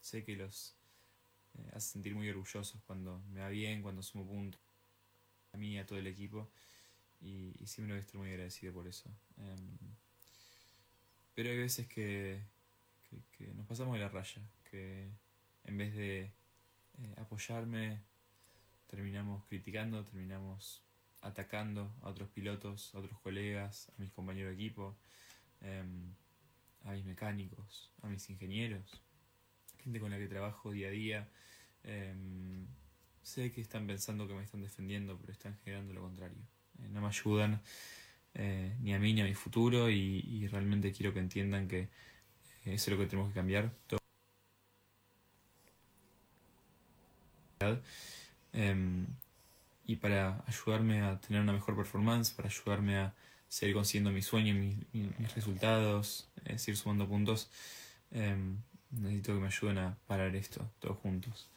sé que los hace sentir muy orgullosos cuando me va bien, cuando sumo puntos, a mí y a todo el equipo, y siempre voy a estar muy agradecido por eso. Pero hay veces que nos pasamos de la raya, que en vez de apoyarme, terminamos criticando, terminamos atacando a otros pilotos, a otros colegas, a mis compañeros de equipo, a mis mecánicos, a mis ingenieros, gente con la que trabajo día a día. Sé que están pensando que me están defendiendo, pero están generando lo contrario. No me ayudan ni a mí ni a mi futuro, y realmente quiero que entiendan que eso es lo que tenemos que cambiar. Y para ayudarme a tener una mejor performance, para ayudarme a seguir consiguiendo mi sueño, mis resultados, seguir sumando puntos, necesito que me ayuden a parar esto, todos juntos.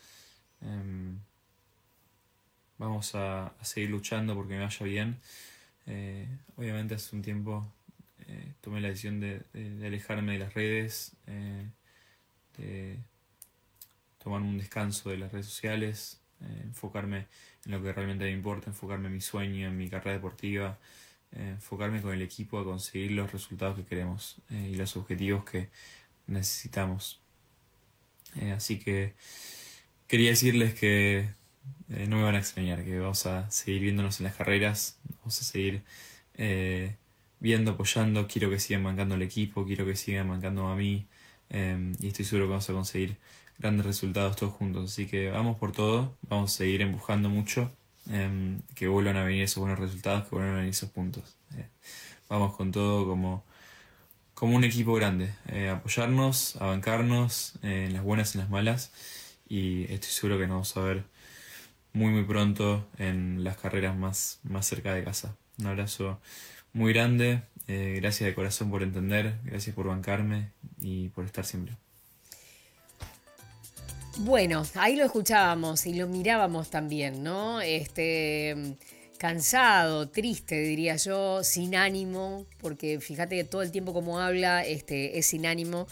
Vamos a seguir luchando porque me vaya bien. Obviamente hace un tiempo tomé la decisión de alejarme de las redes, de tomar un descanso de las redes sociales, enfocarme en lo que realmente me importa, enfocarme en mi sueño, en mi carrera deportiva, enfocarme con el equipo a conseguir los resultados que queremos y los objetivos que necesitamos. Así que quería decirles que no me van a extrañar, que vamos a seguir viéndonos en las carreras, vamos a seguir viendo, apoyando. Quiero que sigan bancando el equipo, quiero que sigan bancando a mí, y estoy seguro que vamos a conseguir grandes resultados todos juntos. Así que vamos por todo, vamos a seguir empujando mucho, que vuelvan a venir esos buenos resultados, que vuelvan a venir esos puntos. Vamos con todo como un equipo grande, apoyarnos, a bancarnos en las buenas y en las malas, y estoy seguro que nos vamos a ver muy pronto en las carreras más cerca de casa. Un abrazo muy grande, gracias de corazón por entender, gracias por bancarme y por estar siempre. Bueno, ahí lo escuchábamos y lo mirábamos también, ¿no? Cansado, triste, diría yo, sin ánimo, porque fíjate que todo el tiempo como habla, es sin ánimo.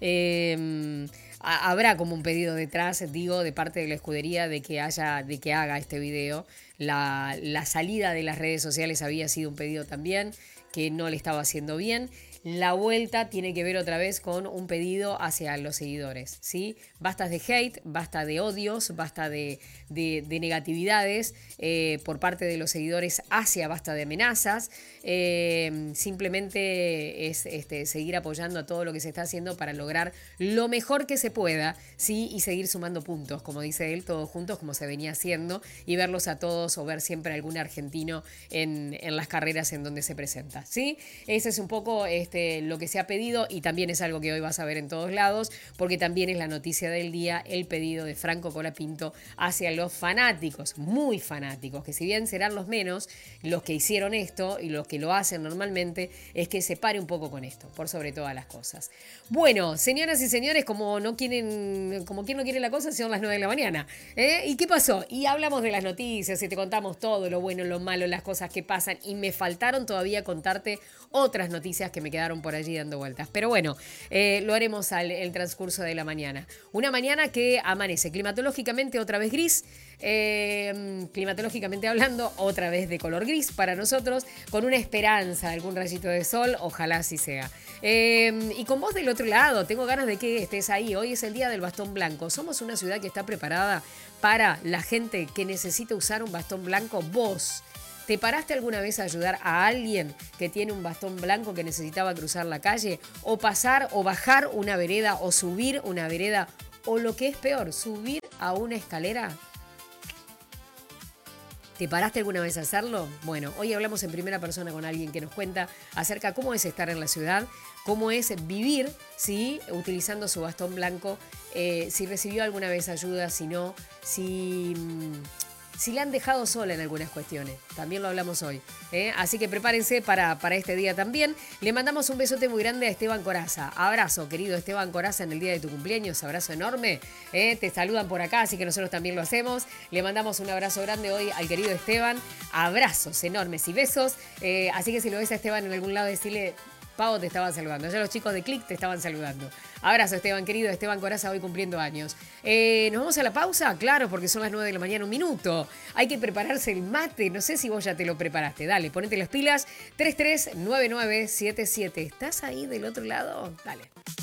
Habrá como un pedido detrás, digo, de parte de la escudería de que haga este video. La salida de las redes sociales había sido un pedido también que no le estaba haciendo bien. La vuelta tiene que ver otra vez con un pedido hacia los seguidores, ¿sí? Basta de hate, basta de odios, basta de negatividades por parte de los seguidores basta de amenazas. Simplemente es seguir apoyando a todo lo que se está haciendo para lograr lo mejor que se pueda, ¿sí? Y seguir sumando puntos, como dice él, todos juntos como se venía haciendo, y verlos a todos o ver siempre algún argentino en las carreras en donde se presenta, ¿sí? Ese es un poco lo que se ha pedido, y también es algo que hoy vas a ver en todos lados, porque también es la noticia del día, el pedido de Franco Colapinto hacia los fanáticos, muy fanáticos, que si bien serán los menos los que hicieron esto y los que lo hacen normalmente, es que se pare un poco con esto, por sobre todas las cosas. Bueno, señoras y señores, como quien no quiere la cosa, son las 9 de la mañana. ¿Y qué pasó? Y hablamos de las noticias y te contamos todo, lo bueno, lo malo, las cosas que pasan, y me faltaron todavía contarte otras noticias que me quedaron por allí dando vueltas. Pero bueno, lo haremos el transcurso de la mañana. Una mañana que amanece climatológicamente otra vez gris, climatológicamente hablando, otra vez de color gris para nosotros, con una esperanza de algún rayito de sol, ojalá así sea. Y con vos del otro lado, tengo ganas de que estés ahí. Hoy es el día del bastón blanco. Somos una ciudad que está preparada para la gente que necesita usar un bastón blanco. Vos, ¿te paraste alguna vez a ayudar a alguien que tiene un bastón blanco que necesitaba cruzar la calle, o pasar o bajar una vereda, o subir una vereda, o lo que es peor, subir a una escalera? ¿Te paraste alguna vez a hacerlo? Bueno, hoy hablamos en primera persona con alguien que nos cuenta acerca de cómo es estar en la ciudad, cómo es vivir, ¿sí? Utilizando su bastón blanco, si recibió alguna vez ayuda, si no, si la han dejado sola en algunas cuestiones. También lo hablamos hoy. Así que prepárense para este día también. Le mandamos un besote muy grande a Esteban Coraza. Abrazo, querido Esteban Coraza, en el día de tu cumpleaños. Abrazo enorme. Te saludan por acá, así que nosotros también lo hacemos. Le mandamos un abrazo grande hoy al querido Esteban. Abrazos enormes y besos. Así que si lo ves a Esteban en algún lado, decirle: Pavo te estaban saludando. Ya los chicos de Click te estaban saludando. Abrazo, Esteban, querido. Esteban Coraza hoy cumpliendo años. ¿Nos vamos a la pausa? Claro, porque son las 9 de la mañana, 1 minuto. Hay que prepararse el mate. No sé si vos ya te lo preparaste. Dale, ponete las pilas. 339977. ¿Estás ahí del otro lado? Dale.